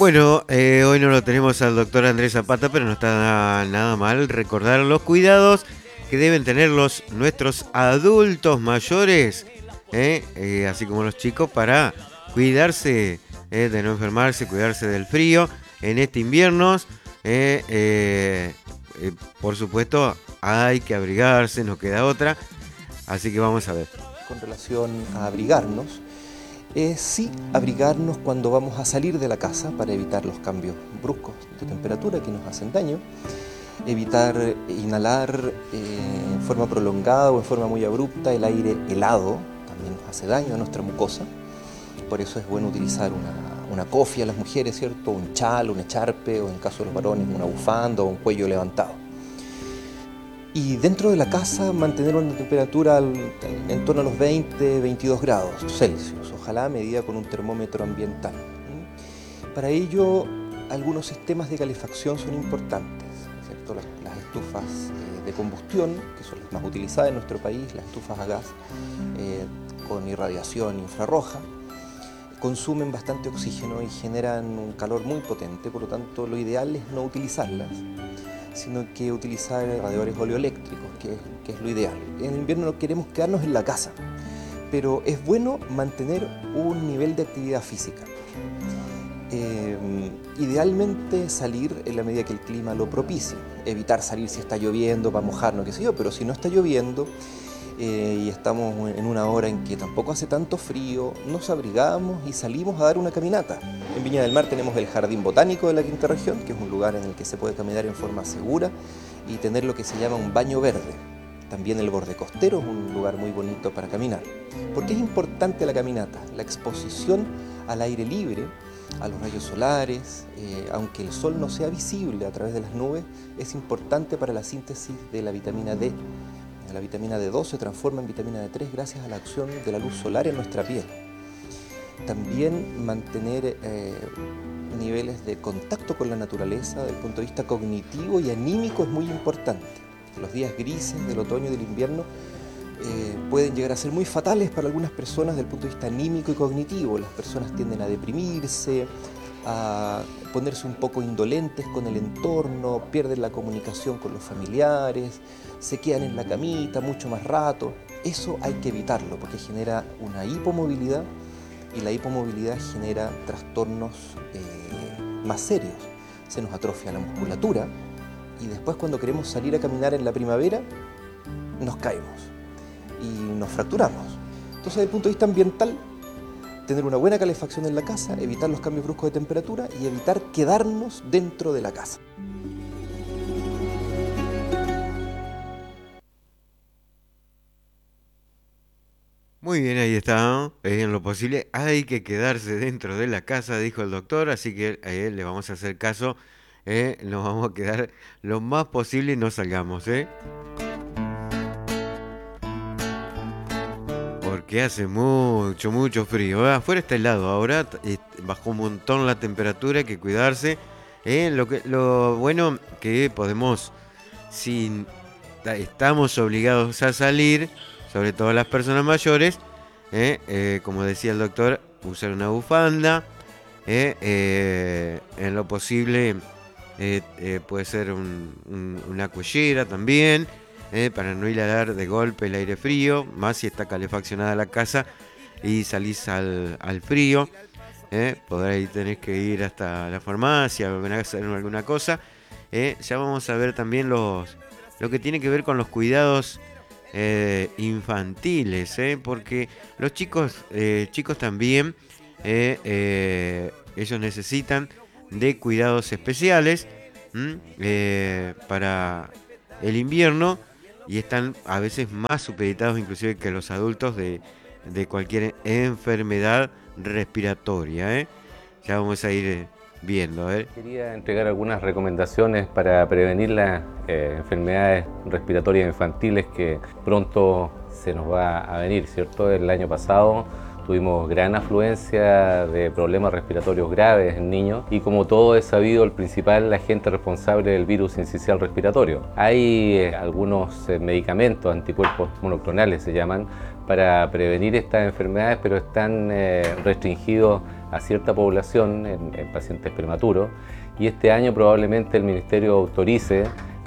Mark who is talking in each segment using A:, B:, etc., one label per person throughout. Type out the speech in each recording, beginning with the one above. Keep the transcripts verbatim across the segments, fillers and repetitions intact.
A: Bueno, eh, hoy no lo tenemos al doctor Andrés Zapata, pero no está nada, nada mal recordar los cuidados que deben tener los nuestros adultos mayores, eh, eh, así como los chicos, para cuidarse eh, de no enfermarse, cuidarse del frío en este invierno. Eh, eh, eh, por supuesto, hay que abrigarse, no queda otra. Así que vamos a ver.
B: Con relación a abrigarnos, es sí abrigarnos cuando vamos a salir de la casa para evitar los cambios bruscos de temperatura que nos hacen daño, evitar inhalar eh, en forma prolongada o en forma muy abrupta el aire helado, también nos hace daño a nuestra mucosa, por eso es bueno utilizar una, una cofia a las mujeres, ¿cierto? Un chal, un echarpe, o en el caso de los varones una bufanda o un cuello levantado. Y dentro de la casa mantener una temperatura en torno a los veinte, veintidós grados Celsius, ojalá medida con un termómetro ambiental. Para ello, algunos sistemas de calefacción son importantes, ¿cierto? Las, las estufas eh, de combustión, que son las más utilizadas en nuestro país, las estufas a gas eh, con irradiación infrarroja, consumen bastante oxígeno y generan un calor muy potente, por lo tanto lo ideal es no utilizarlas, sino que utilizar radiadores oleoeléctricos, que, que es lo ideal. En invierno no queremos quedarnos en la casa, pero es bueno mantener un nivel de actividad física. Eh, idealmente salir en la medida que el clima lo propicie, evitar salir si está lloviendo para mojarnos, qué sé yo, pero si no está lloviendo eh, y estamos en una hora en que tampoco hace tanto frío, nos abrigamos y salimos a dar una caminata. En Viña del Mar tenemos el Jardín Botánico de la Quinta Región, que es un lugar en el que se puede caminar en forma segura y tener lo que se llama un baño verde. También el borde costero es un lugar muy bonito para caminar. ¿Por qué es importante la caminata? La exposición al aire libre, a los rayos solares, eh, aunque el sol no sea visible a través de las nubes, es importante para la síntesis de la vitamina D. La vitamina D dos se transforma en vitamina D tres gracias a la acción de la luz solar en nuestra piel. También mantener eh, niveles de contacto con la naturaleza desde el punto de vista cognitivo y anímico es muy importante. Los días grises del otoño y del invierno eh, pueden llegar a ser muy fatales para algunas personas desde el punto de vista anímico y cognitivo. Las personas tienden a deprimirse, a ponerse un poco indolentes con el entorno, pierden la comunicación con los familiares, se quedan en la camita mucho más rato. Eso hay que evitarlo porque genera una hipomovilidad y la hipomovilidad genera trastornos eh, más serios. Se nos atrofia la musculatura y después cuando queremos salir a caminar en la primavera nos caemos y nos fracturamos. Entonces desde el punto de vista ambiental, tener una buena calefacción en la casa, evitar los cambios bruscos de temperatura y evitar quedarnos dentro de la casa.
A: Muy bien, ahí está. Eh, en lo posible hay que quedarse dentro de la casa, dijo el doctor, así que a él le vamos a hacer caso. Eh, nos vamos a quedar lo más posible y no salgamos, ¿eh? Porque hace mucho, mucho frío. ¿Eh? Afuera está helado ahora, eh, bajó un montón la temperatura, hay que cuidarse. Eh, lo, que, lo bueno que podemos, si estamos obligados a salir, sobre todo las personas mayores, eh, eh, como decía el doctor, usar una bufanda, eh, eh, en lo posible eh, eh, puede ser un, un, una cuellera también, eh, para no inhalar de golpe el aire frío, más si está calefaccionada la casa y salís al, al frío, eh, por ahí tenés que ir hasta la farmacia o hacer alguna cosa. Eh, ya vamos a ver también los, lo que tiene que ver con los cuidados Eh, infantiles, ¿eh? Porque los chicos, eh, chicos también, eh, eh, ellos necesitan de cuidados especiales eh, para el invierno y están a veces más supeditados inclusive que los adultos de, de cualquier enfermedad respiratoria, ¿eh? Ya vamos a ir eh, viendo. ¿eh?
C: Quería entregar algunas recomendaciones para prevenir las eh, enfermedades respiratorias infantiles que pronto se nos va a venir, ¿cierto? El año pasado Tuvimos gran afluencia de problemas respiratorios graves en niños y, como todo es sabido, el principal agente responsable del virus sincicial respiratorio. Hay eh, algunos eh, medicamentos, anticuerpos monoclonales se llaman, para prevenir estas enfermedades, pero están eh, restringidos a cierta población en, en pacientes prematuros, y este año probablemente el Ministerio autorice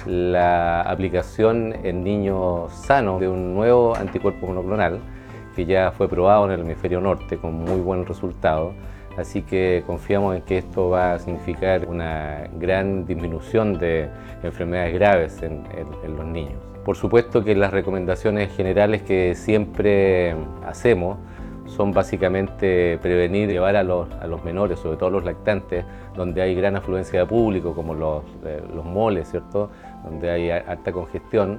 C: la aplicación en niños sanos de un nuevo anticuerpo monoclonal que ya fue probado en el hemisferio norte con muy buen resultado. Así que confiamos en que esto va a significar una gran disminución de enfermedades graves en, en, en los niños. Por supuesto que las recomendaciones generales que siempre hacemos son básicamente prevenir, llevar a los, a los menores, sobre todo a los lactantes, donde hay gran afluencia de público, como los, eh, los moles, ¿cierto?, donde hay alta congestión,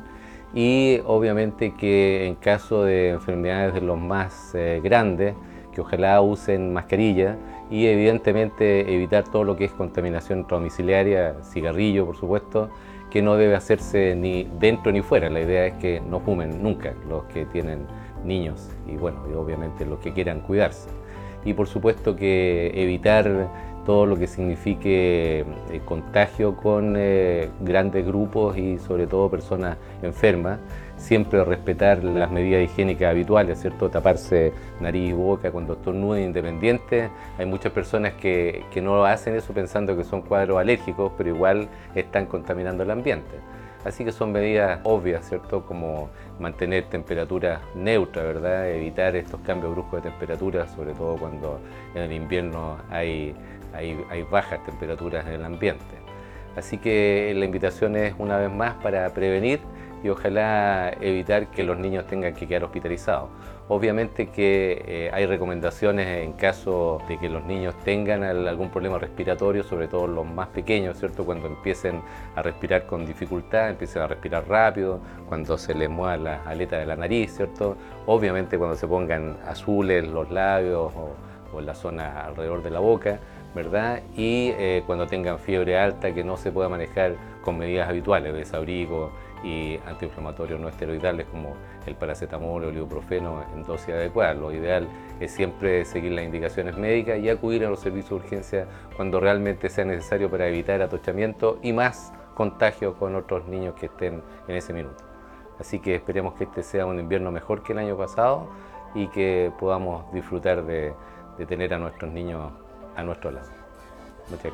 C: y obviamente que en caso de enfermedades de los más eh, grandes, que ojalá usen mascarilla, y evidentemente evitar todo lo que es contaminación domiciliaria, cigarrillo por supuesto, que no debe hacerse ni dentro ni fuera. La idea es que no fumen nunca los que tienen niños y bueno, y obviamente los que quieran cuidarse. Y por supuesto que evitar todo lo que signifique eh, contagio con eh, grandes grupos y sobre todo personas enfermas. Siempre respetar las medidas higiénicas habituales, ¿cierto? Taparse nariz y boca cuando estornudan, independiente. Hay muchas personas que, que no hacen eso pensando que son cuadros alérgicos, pero igual están contaminando el ambiente. Así que son medidas obvias, ¿cierto? Como mantener temperaturas neutras, ¿verdad? Evitar estos cambios bruscos de temperatura, sobre todo cuando en el invierno hay, hay, hay bajas temperaturas en el ambiente. Así que la invitación es una vez más para prevenir y ojalá evitar que los niños tengan que quedar hospitalizados. Obviamente que eh, hay recomendaciones en caso de que los niños tengan algún problema respiratorio, sobre todo los más pequeños, ¿cierto? Cuando empiecen a respirar con dificultad, empiecen a respirar rápido, cuando se les mueva la aleta de la nariz, ¿cierto? Obviamente cuando se pongan azules los labios o, o la zona alrededor de la boca, ¿verdad? Y eh, cuando tengan fiebre alta, que no se pueda manejar con medidas habituales, desabrigo y antiinflamatorios no esteroidales como el paracetamol o el ibuprofeno en dosis adecuada. Lo ideal es siempre seguir las indicaciones médicas y acudir a los servicios de urgencia cuando realmente sea necesario para evitar atochamiento y más contagio con otros niños que estén en ese minuto. Así que esperemos que este sea un invierno mejor que el año pasado y que podamos disfrutar de, de tener a nuestros niños a nuestro lado. Muchas gracias.